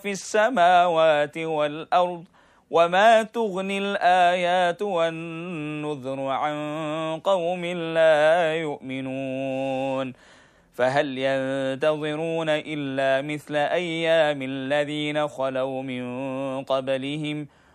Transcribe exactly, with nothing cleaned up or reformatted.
في السماوات والأرض وما تغني الآيات والنذر عن قوم لا يؤمنون فهل ينتظرون إلا مثل أيام الذين خلوا من قبلهم